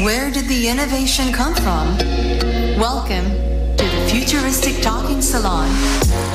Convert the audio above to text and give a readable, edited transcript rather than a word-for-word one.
Where did the innovation come from? Welcome to the Futuristic Talking Salon.